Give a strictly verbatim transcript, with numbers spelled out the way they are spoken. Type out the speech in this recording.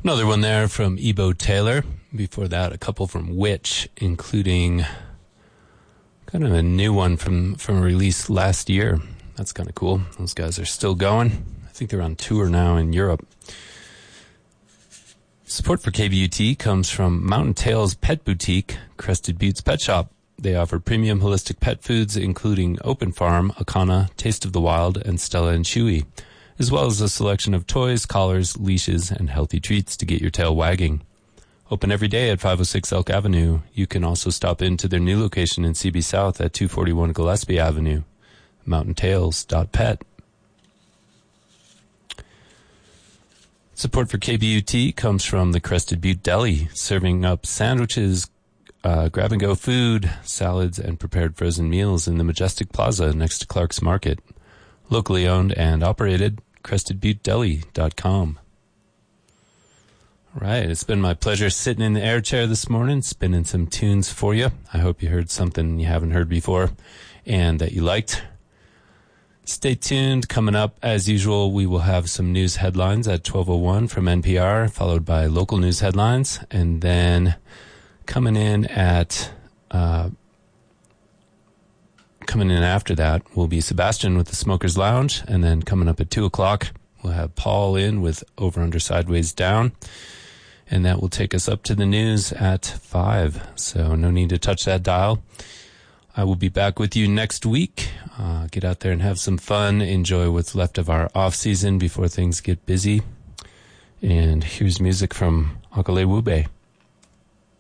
Another one there from Ebo Taylor. Before that, a couple from Witch, including kind of a new one from, from a release last year. That's kind of cool. Those guys are still going. I think they're on tour now in Europe. Support for K B U T comes from Mountain Tails Pet Boutique, Crested Buttes Pet Shop. They offer premium holistic pet foods, including Open Farm, Akana, Taste of the Wild, and Stella and Chewy, as well as a selection of toys, collars, leashes, and healthy treats to get your tail wagging. Open every day at five oh six Elk Avenue. You can also stop into their new location in C B South at two forty-one Gillespie Avenue. mountain tails dot pet. Support for K B U T comes from the Crested Butte Deli, serving up sandwiches, uh, grab-and-go food, salads, and prepared frozen meals in the Majestic Plaza next to Clark's Market. Locally owned and operated, crested butte deli dot com. All right, it's been my pleasure sitting in the air chair this morning, spinning some tunes for you. I hope you heard something you haven't heard before and that you liked. Stay tuned. Coming up, as usual, we will have some news headlines at twelve oh one from N P R, followed by local news headlines. And then coming in at, uh, coming in after that will be Sebastian with the Smokers Lounge. And then coming up at two o'clock, we'll have Paul in with Over Under Sideways Down. And that will take us up to the news at five. So no need to touch that dial. I will be back with you next week. Uh, get out there and have some fun. Enjoy what's left of our off season before things get busy. And here's music from Akale Wube.